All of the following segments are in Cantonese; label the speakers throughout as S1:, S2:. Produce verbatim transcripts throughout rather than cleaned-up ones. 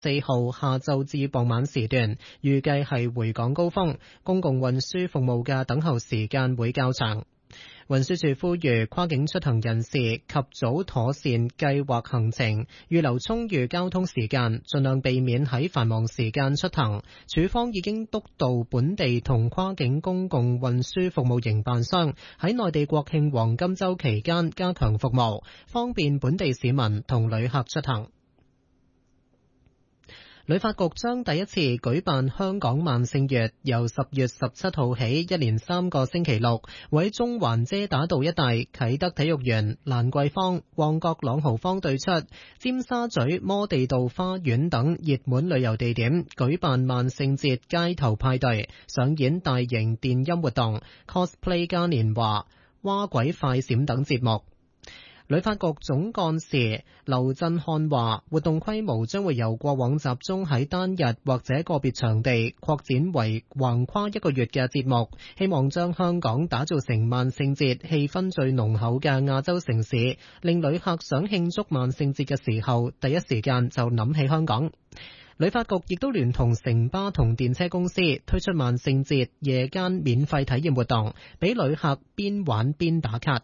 S1: 四號下晝至傍晚時段，預計係回港高峰，公共運輸服務嘅等候時間會較長。運輸署呼籲跨境出行人士及早妥善計劃行程，預留充裕交通時間，盡量避免喺繁忙時間出行。署方已經督導本地同跨境公共運輸服務營辦商喺內地國慶黃金週期間加強服務，方便本地市民同旅客出行。旅發局將第一次舉辦香港萬聖月，由十月十七號起，一連三個星期六，會喺中環遮打道一帶、啟德體育園、蘭桂坊、旺角朗豪坊對出、尖沙咀摩地道花園等熱門旅遊地點舉辦萬聖節街頭派對，上演大型電音活動、cosplay 嘉年華、蛙鬼快閃等節目。旅發局總幹事劉振漢話，活動規模將會由過往集中喺單日或者個別場地，擴展為橫跨一個月嘅節目，希望將香港打造成萬聖節氣氛最濃厚嘅亞洲城市，令旅客想慶祝萬聖節嘅時候，第一時間就諗起香港。旅發局亦都聯同城巴同電車公司推出萬聖節夜間免費體驗活動，俾旅客邊玩邊打卡。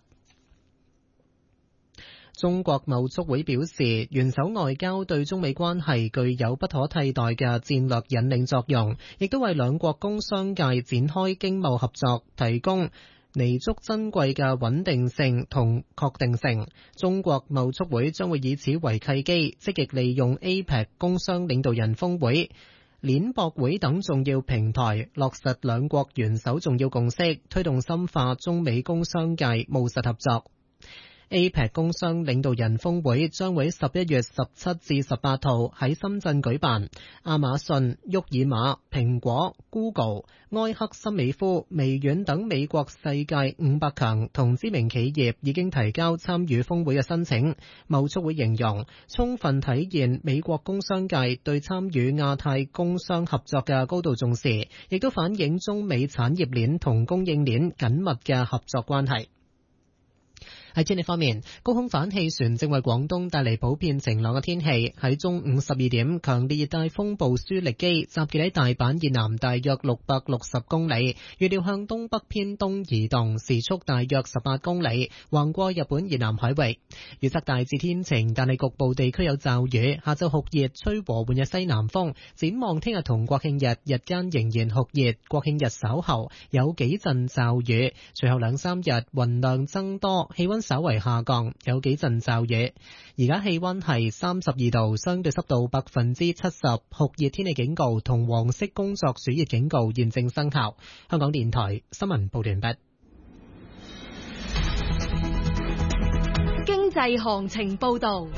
S1: 中國貿促會表示，元首外交對中美關係具有不可替代嘅戰略引領作用，亦都為兩國工商界展開經貿合作提供彌足珍貴嘅穩定性同確定性。中國貿促會將會以此為契機，積極利用 A P E C 工商領導人峰會、鏈博會等重要平台，落實兩國元首重要共識，推動深化中美工商界務實合作。A P E C 工商領導人峰會將會十一月十七至十八號喺深圳舉辦。亞馬遜、沃爾瑪、蘋果、Google、埃克森美孚、微軟等美國世界五百強同知名企業已經提交參與峰會嘅申請。貿促會形容充分體現美國工商界對參與亞太工商合作嘅高度重視，亦都反映中美產業鏈同供應鏈緊密嘅合作關係。喺天氣方面，高空反氣旋正為廣東帶嚟普遍晴朗嘅天氣。喺中午十二點，強烈熱帶風暴舒力基集結喺大阪以南大約六百六十公里，預料向東北偏東移動，時速大約十八公里，橫過日本以南海域。預測大致天晴，但係局部地區有驟雨。下晝酷熱，吹和緩嘅西南風。展望聽日同國慶日，日間仍然酷熱，國慶日稍後有幾陣驟雨，隨後兩三日雲量增多，氣溫稍為下降，有幾陣驟雨。而家氣溫係三十二度，相對濕度百分之七十，酷熱天氣警告同黃色工作暑熱警告現正生效。香港電台新聞報道完畢。
S2: 經濟行情報道。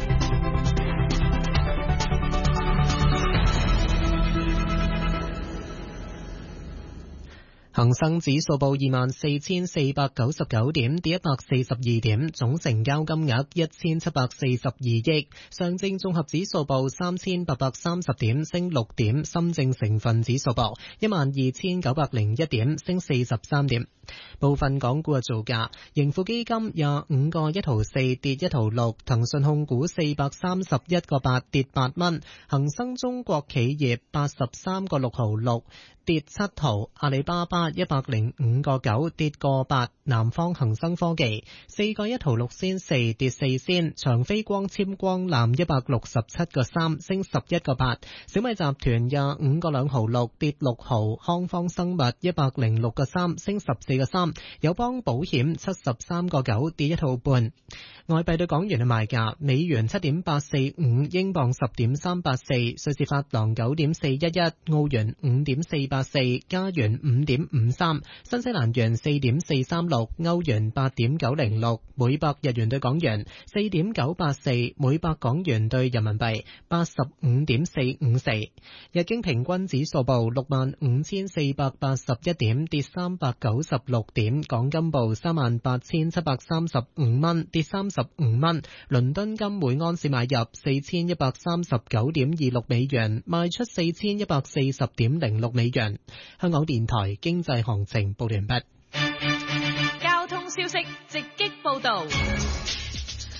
S1: 恒生指數報二萬四千四百九十九點，跌一百四十二點，總成交金額一千七百四十二億。上證綜合指數報三千八百三十點，升六點。深證成分指數報一萬二千九百零一點，升四十三點。部分港股嘅造價：盈富基金廿五個一毫四跌一毫六，騰訊控股四百三十一個八跌八蚊，恒生中國企業八十三個六毫六跌七毫，阿里巴巴一百零五個九跌個八，南方恒生科技四個一毫六仙四跌四仙，長飛光纖光纜一百六十七個三升十一個八，小米集團廿五個兩毫六跌六毫，康方生物一百零六個三升十四個三，友邦保險七十三個九跌一毫半。外幣對港元嘅賣價：美元七點八四五，英鎊十點三八四，瑞士法郎九點四一一，澳元五點四八四，加元五點五三，新西蘭元四點四三六，歐元八點九零六，每百日元對港元四點九八四，每百港元對人民幣八十五點四五四。日經平均指數報六萬五千四百八十一點，跌三百九十六點。港金報三萬八千七百三十五蚊，跌三十五蚊。倫敦金每安士買入四千一百三十九點二六美元，賣出四千一百四十點零六美元。香港電台經濟行情報完畢。
S2: 交通消息直擊報道。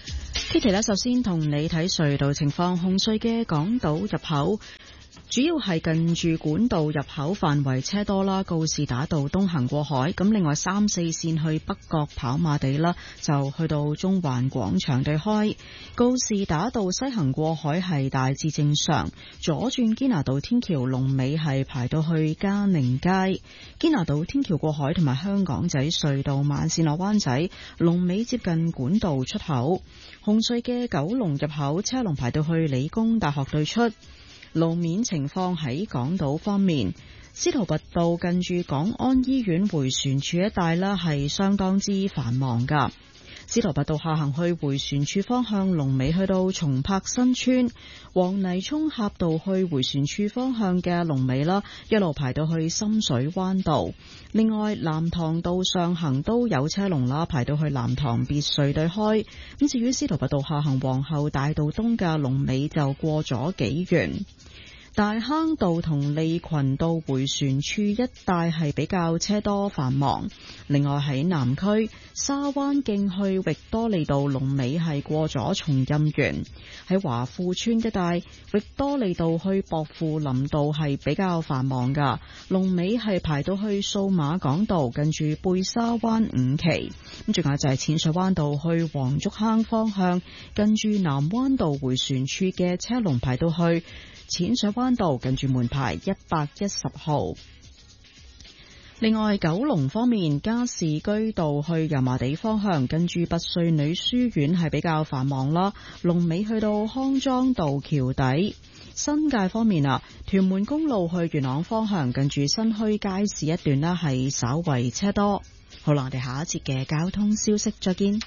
S3: Kitty 咧，首先同你睇隧道情況，紅隧嘅港島入口主要係近住管道入口範圍車多啦，告士打道東行過海，咁另外三四線去北角跑馬地啦，就去到中環廣場對開。告士打道西行過海係大致正常，左轉堅拿道天橋龍尾係排到去嘉寧街，堅拿道天橋過海同埋香港仔隧道慢線落灣仔龍尾接近管道出口。紅隧嘅九龍入口車龍排到去理工大學對出。路面情況喺港島方面，司徒拔道近住港安醫院迴旋處一帶啦，係相當之繁忙噶。司徒拔道下行去迴旋處方向，龍尾去到松柏新村；黃泥涌峽道去迴旋處方向嘅龍尾啦，一路排到去深水灣道。另外，藍塘道上行都有車龍啦，排到去藍塘別墅對開。咁至於司徒拔道下行皇后大道東嘅龍尾就過咗幾遠。大坑道同利群道迴旋處一帶係比較車多繁忙。另外喺南區沙灣徑去域多利道龍尾係過咗松蔭園。喺華富村一帶域多利道去薄扶林道係比較繁忙噶，龍尾係排到去數碼港道近住貝沙灣五期。咁仲有就係淺水灣道去黃竹坑方向近住南灣道迴旋處嘅車龍排到去淺水灣道近住門牌一百一十號。另外，九龍方面，加士居道去油麻地方向近住拔萃女書院係比較繁忙啦，龍尾去到康莊道橋底。新界方面啊，屯門公路去元朗方向近住新墟街市一段呢係稍為車多。好啦，我哋下一節嘅交通消息再見。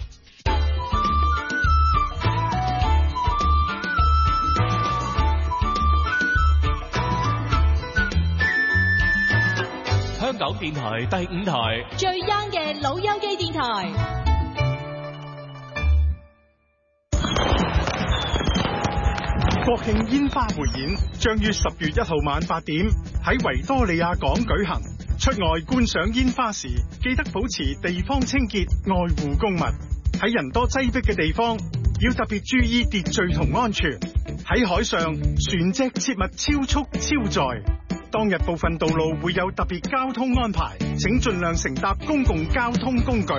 S4: 香港電台第五台
S2: 最 young 嘅老友記電台。
S5: 國慶煙花匯演將於十月一號晚八點喺維多利亞港舉行。出外觀賞煙花時，記得保持地方清潔，愛護公物。喺人多擠迫嘅地方，要特別注意秩序同安全。喺海上，船隻切勿超速超載。當日部分道路會有特別交通安排，請盡量乘搭公共交通工具。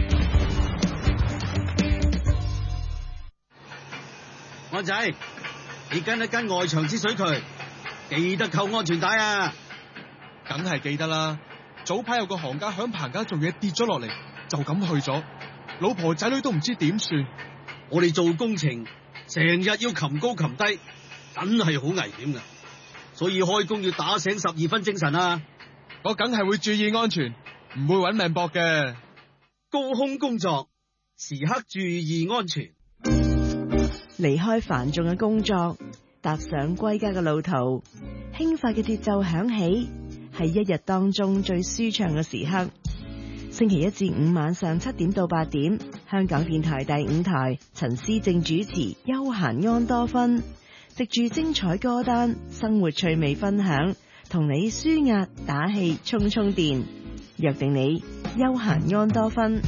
S6: 安仔，你跟一跟外牆之水渠，記得扣安全帶啊！
S7: 梗係記得啦。早排有個行家響棚架做嘢跌咗落嚟，就咁去咗，老婆仔女都唔知點算。
S6: 我哋做工程成日要擒高擒低，真係好危險噶。所以開工要打醒十二分精神啊！
S7: 我梗係會注意安全，唔會搵命搏嘅。
S6: 高空工作，時刻注意安全。
S8: 離開繁重嘅工作，踏上歸家嘅路途，輕快嘅節奏響起，係一日當中最舒暢嘅時刻。星期一至五晚上七點到八點，香港電台第五台，陳思正主持《休閒安多芬》。藉住精彩歌單、生活趣味分享，同你舒壓打氣充充電，約定你休閒安多芬。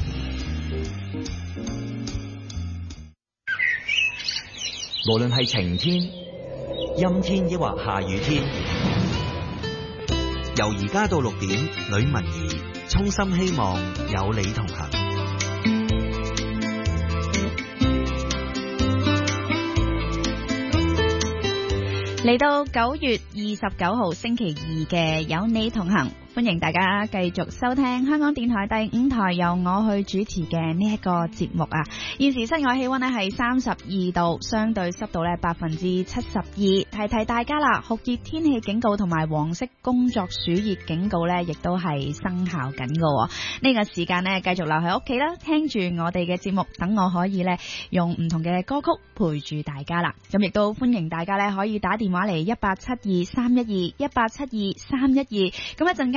S9: 無論係晴天、陰天抑或下雨天，由而家到六點，呂文儀衷心希望有你同行。
S10: 嚟到九月二十九號星期二嘅有你同行，歡迎大家繼續收聽香港電台第五台由我去主持嘅呢一個節目啊！現時室外氣溫呢係三十二度，相對濕度呢百分之七十二。提提大家啦，酷熱天氣警告同埋黃色工作暑熱警告呢亦都係生效緊㗎。呢個時間呢繼續留喺屋企啦，聽住我哋嘅節目，等我可以呢用唔同嘅歌曲陪住大家啦。咁亦都歡迎大家呢可以打電話嚟一八七二三一二一八七二三一二。咁一陣間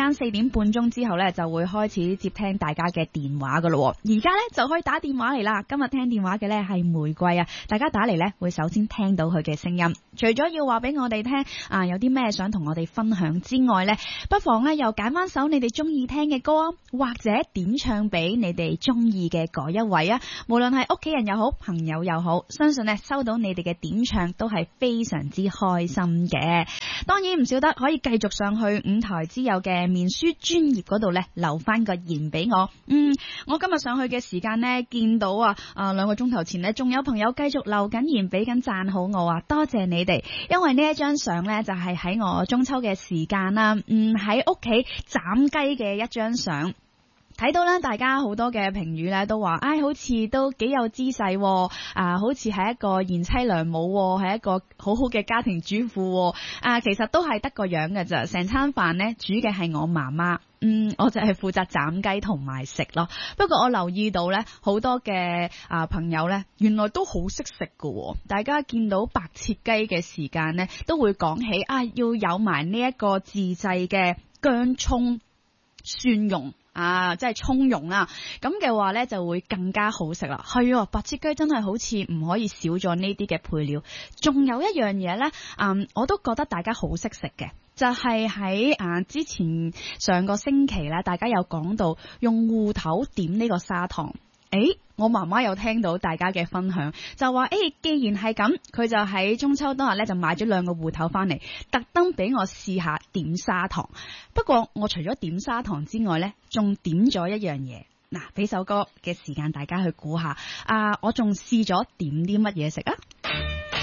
S10: 間四點半鐘之後呢，就會開始接聽大家嘅電話噶咯。而家呢，就可以打電話嚟啦。今日聽電話嘅呢係玫瑰啊，大家打嚟呢，會首先聽到佢嘅聲音。除咗要話俾我哋聽啊，有啲咩想同我哋分享之外呢，不妨呢又揀翻首你哋中意聽嘅歌啊，或者點唱俾你哋中意嘅嗰一位啊。無論係屋企人又好，朋友又好，相信呢收到你哋嘅點唱都係非常之開心嘅。當然唔少得可以繼續上去五台之友嘅面書專頁嗰度呢，留翻個言俾我。嗯，我今日上去嘅時間呢，見到啊啊兩個鐘頭前呢，仲有朋友繼續留緊言俾緊讚好我啊，多謝你哋。因為呢一張相呢，就係喺我中秋嘅時間啦，嗯喺屋企斬雞嘅一張相。睇到咧，大家好多嘅評語咧都話，唉，好似都幾有姿勢，啊，好似係一個賢妻良母，係一個好好嘅家庭主婦，啊，其實都係得個樣嘅咋，成餐飯呢，煮嘅係我媽媽，嗯，我就係負責斬雞同埋食咯。不過我留意到咧，好多嘅啊朋友咧，原來都好識食㗎，大家見到白切雞嘅時間呢，都會講起啊，要有埋呢一個自製嘅薑蔥蒜蓉。啊，即係蔥蓉啊，咁嘅話呢就會更加好食啦。係啊，白切雞真係好似唔可以少咗呢啲嘅配料。仲有一樣嘢呢，嗯，我都覺得大家好識食嘅，就係喺啊之前上個星期呢，大家有講到用芋頭點呢個砂糖。誒，我媽媽有聽到大家嘅分享，就話誒，既然係咁，佢就喺中秋當日咧就買咗兩個芋頭翻嚟，特登俾我試下點砂糖。不過我除咗點砂糖之外咧，仲點咗一樣嘢。嗱，俾首歌嘅時間大家去估下，啊，我仲試咗點啲乜嘢食啊？